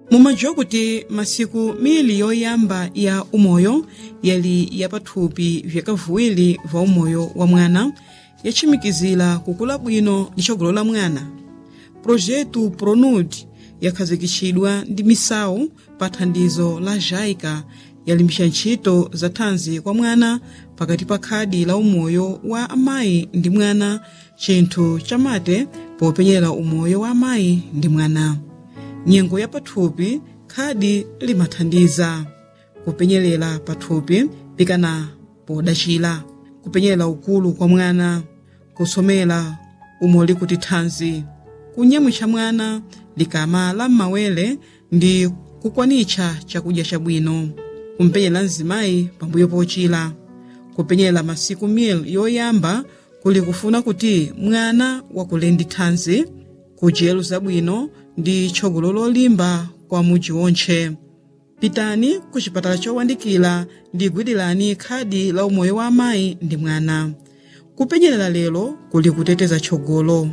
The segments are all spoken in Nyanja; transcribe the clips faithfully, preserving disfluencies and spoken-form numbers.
Mumadziwa kuti masiku mili yoyamba ya umoyo yali yapathupi vyakavuwiri va umoyo wa mwana yachimikizira kukula bwino ndi tsogolo la mwana. Projetu PRONUD yakhazikitsidwa ndi misawu pa thandizo la JICA yalimbitsa ntchito za thanzi kwa mwana pakati pa khadi la umoyo wa amayi ndi mwana, chinthu chamate popenyera umoyo wa amayi ndi mwana. Nyengo ya pathupi khadi limathandiza kupenyerera pathupi pikana podachira, kupenyerera ukulu kwa mwana, kusomera umoli kuti thanzi, kunyamwitsa mwana likamala m'mawere ndi kukwanitsa chakudya chabwino, kumpenyera mzimayi pambuyo pochira. Kupenyerera masiku mil yoyamba kuli kufuna kuti mwana wakule ndi thanzi, kudyero zabwino ndi tsogolo lolimba kwa mudzi wonse. Pitani ku chipatala chowandikira ndi gwirani khadi la umoyo wa amayi ndi mwana. Kupenyerera lero kuli kuteteza tsogolo.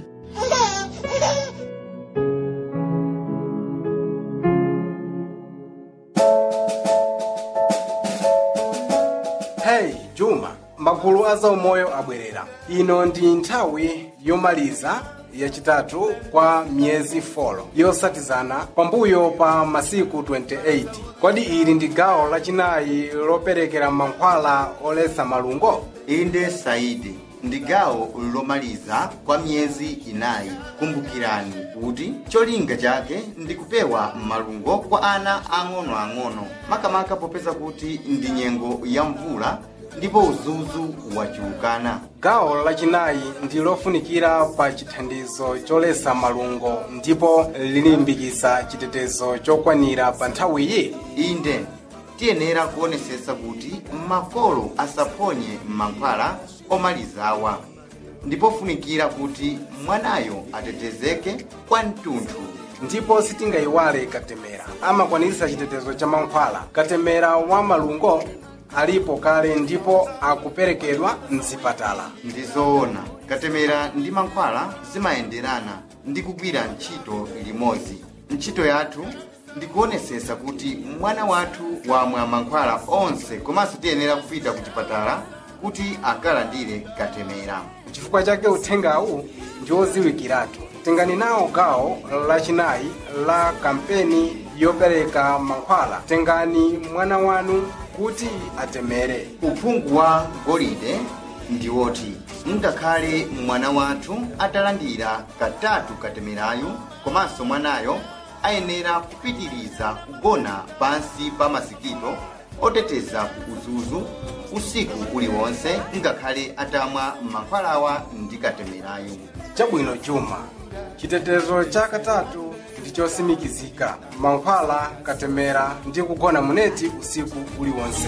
Hey Juma, magulu aza umoyo abwerera. Ino ndi nthawi yomaliza yachitatu kwa miyezi folo yosatizana pambuyo pa masiku twenty-eight. Kodi ili ndi gawo lachinayi loperekera mankhwala oletsa malungo? Inde Saidi, ndi gawo lomaliza kwa miyezi inayi. Kumbukirani kuti cholinga chake ndi kupewa malungo kwa ana ang'ono-ang'ono, makamaka popeza kuti ndi nyengo ya mvula ndipo uzuzu wachulukana. Gawo lachinayi ndi lofunikira pa chithandizo choletsa malungo ndipo lilimbikitsa chitetezo chokwanira pa nthawiyi. Inde tiyenera kuonesesa kuti makolo asaphonye mankhwala omalizawa, ndipo funikira kuti mwanayo atetezeke kwa mtunthu. Ndipo sitingayiwale katemera amakwanitsa chitetezo cha mankhwala. Katemera wa malungo alipo kale ndipo akuperekedwa mzipatala. Ndizoona katemera ndi mankhwala zimayenderana ndi kugwira ntchito limodzi. Ntchito yathu ndikuonesesa kuti mwana wathu wamwa mankhwala onse, komanso tiyenera kupita ku chipatala kuti akalandire katemera. Chifukwa chake uthengawu ndi oziwikiratu. Tengani nawo gawo lachinayi la kampeni yopereka mankhwala. Tengani mwana wanu kuti atemere. Uphungu wa golide ndi woti ngakhale mwana wathu atalandira katatu katemerayu, komanso mwanayo ayenera kupitiriza kugona pansi pa masikito oteteza uzuzu usiku uliwonse ngakhale atamwa mankhwalawa ndi katemerayu. Chabwino Juma, chitetezo cha katatu ndi chosimikizika: mankhwala, katemera ndi kugona muneti usiku uliwonse.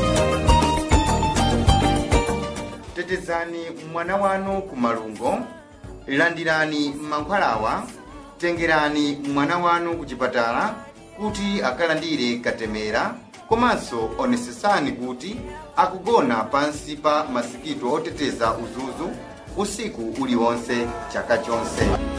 Tetezani mwana wanu ku malungo, landirani mankhwalawa, tengerani mwana wanu ku chipatala kuti akalandire katemera, komanso onesesani kuti akugona pansi pa masikito oteteza uzuzu usiku uliwonse chaka chonse.